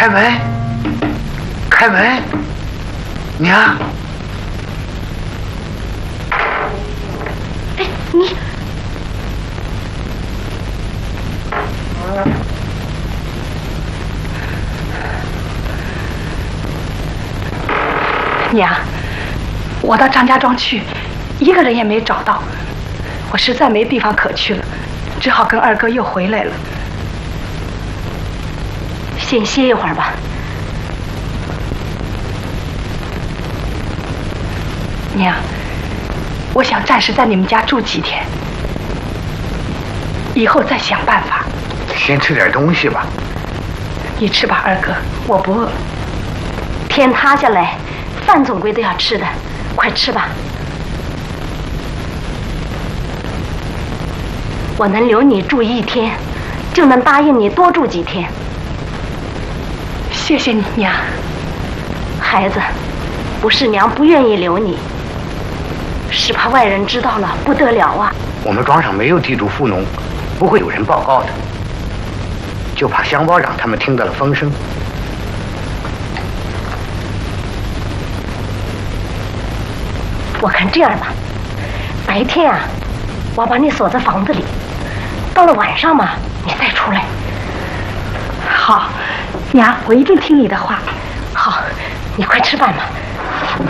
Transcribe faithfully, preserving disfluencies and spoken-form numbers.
开门，开门，娘。 哎，你。娘，我到张家庄去，一个人也没找到，我实在没地方可去了，只好跟二哥又回来了。先歇一会儿吧。娘，我想暂时在你们家住几天，以后再想办法。 先吃点东西吧。 你吃吧，二哥，我不饿。天塌下来，饭总归都要吃的，快吃吧。我能留你住一天，就能答应你多住几天。谢谢你，娘。孩子，不是娘不愿意留你，是怕外人知道了不得了啊。 我们庄上没有地主富农，不会有人报告的，就怕乡保长他们听到了风声。 我看这样吧，白天啊，我把你锁在房子里，到了晚上嘛，你再出来。好，娘，我一定听你的话。好，你快吃饭吧。